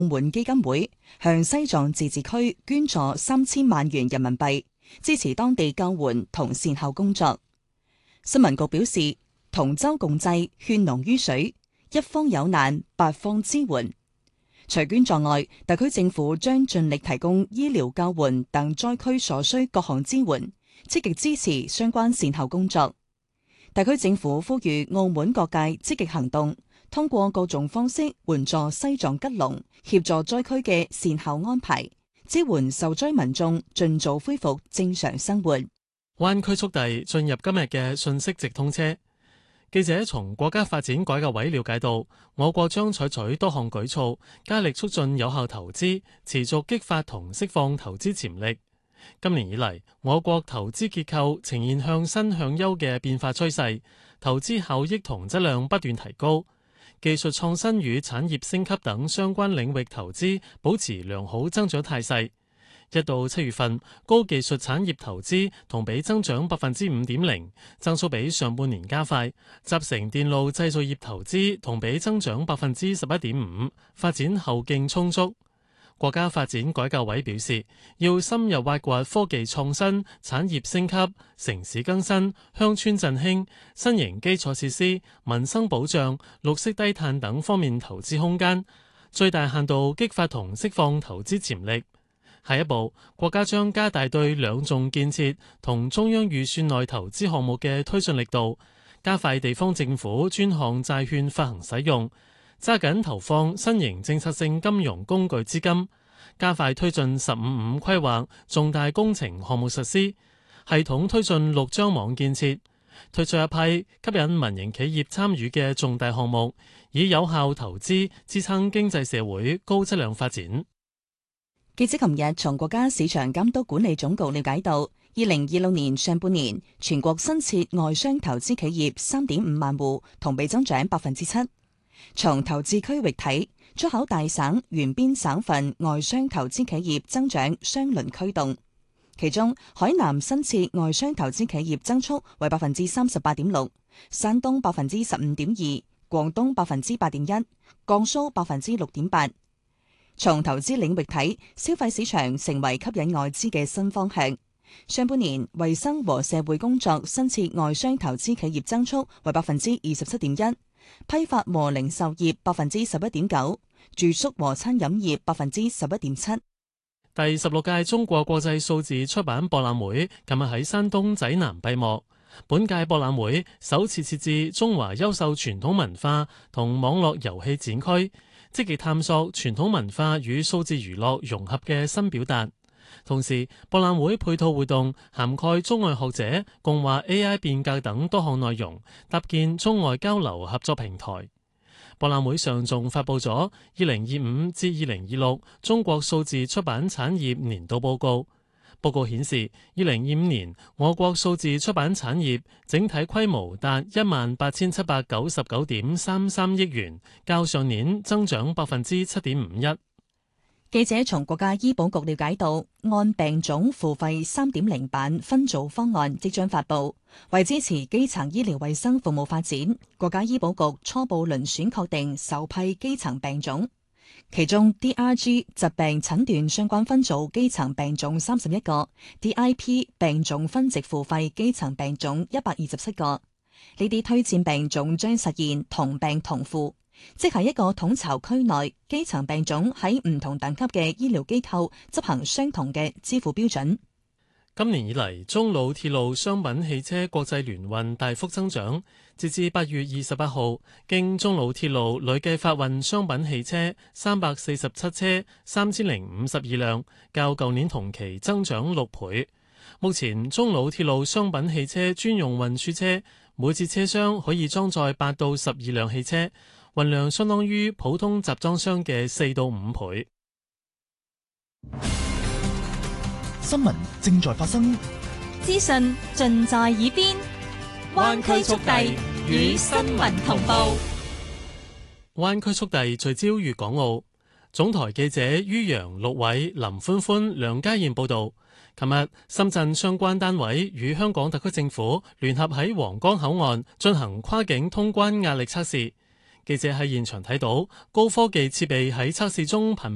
澳門基金會向西藏自治區捐助3000萬元人民幣，支持當地救援同善後工作。新聞局表示，同舟共濟，勸農於水，一方有難，八方支援。除捐助外，特區政府將盡力提供醫療救援等災區所需各項支援，積極支持相關善後工作。特區政府呼籲澳門各界積極行動，通過各種方式援助西藏吉隆，協助災區嘅善後安排，支援受災民眾盡早恢復正常生活。 灣區速遞進入今日嘅信息直通車。記者從國家發展改革委了解到，我國將採取多項舉措，加力促進有效投資，持續激發同釋放投資潛力。今年以嚟，我國投資結構呈現向新向優嘅變化趨勢，投資效益同質量不斷提高，技術創新與產業升級等相關領域投資保持良好增長態勢。1到7月份，高技術產業投資同比增長 5.0%， 增速比上半年加快。集成電路製造業投資同比增長 11.5%， 發展後勁充足。國家發展改革委表示，要深入挖掘科技創新、產業升級、城市更新、鄉村振興、新型基礎設施、民生保障、綠色低碳等方面投資空間，最大限度激發同釋放投資潛力。下一步，國家將加大對兩重建設同中央預算內投資項目嘅推進力度，加快地方政府專項債券發行使用，揸緊投放新型政策性金融工具資金，加快推進15-5規劃重大工程項目實施，系統推進陸張網建設，推出一批吸引民營企業參與嘅重大項目，以有效投資支撐經濟社會高質量發展。 記者琴日從國家市場監督管理總局了解到，2026年上半年全國新設外商投資企業3.5萬戶，同比增長 7%。從投資區域睇，出口大省沿邊省份外商投資企業增長雙輪驅動，其中海南新設外商投資企業增速為 38.6%， 山東 15.2%， 廣東 8.1%， 江蘇 6.8%。從投資領域睇，消費市場成為吸引外資嘅新方向。上半年衛生和社會工作新設外商投資企業增速為 27.1%， 批發和零售業 11.9%， 住宿和餐飲業 11.7%。 第16屆中國國際數字出版博覽會琴日喺山東濟南閉幕。本屆博覽會首次設置中華優秀傳統文化同網絡遊戲展區，積極探索傳統文化與數字娛樂融合嘅新表達。同時，博覽會配套活動涵蓋中外學者共話 AI 變革等多項內容，搭建中外交流合作平台。博覽會上仲發布咗2025至2026中國數字出版產業年度報告。報告顯示，2025年我國數字出版產業整體規模達18,799.33億元，較上年增長 7.51%。 記者從國家醫保局了解到，按病種付費 3.0 版分組方案即將發布，為支持基層醫療衛生服務發展，國家醫保局初步遴選確定首批基層病種。其中 DRG 疾病診斷相關分組基層病種31個 ，DIP 病種分值付費基層病種127個。呢啲推薦病種將實現同病同付，即係一個統籌區內基層病種喺唔同等級嘅醫療機構執行相同嘅支付標準。 今年以嚟，中老鐵路商品汽車國際聯運大幅增長，截至8月28號，經中老鐵路累計發運商品汽車347車3052輛，較舊年同期增長6倍。目前中老鐵路商品汽車專用運輸車每節車廂可以裝載8到12輛汽車，運量相當於普通集裝箱嘅4到5倍。 新聞正在發生， 資訊盡在耳邊，灣區速遞與新聞同步。 灣區速遞聚焦粵港澳。總台記者于洋、陸偉、林歡歡、梁家燕報道，琴日深圳相關單位與香港特區政府聯合喺皇崗口岸進行跨境通關壓力測試。記者喺現場睇到高科技設備喺測試中頻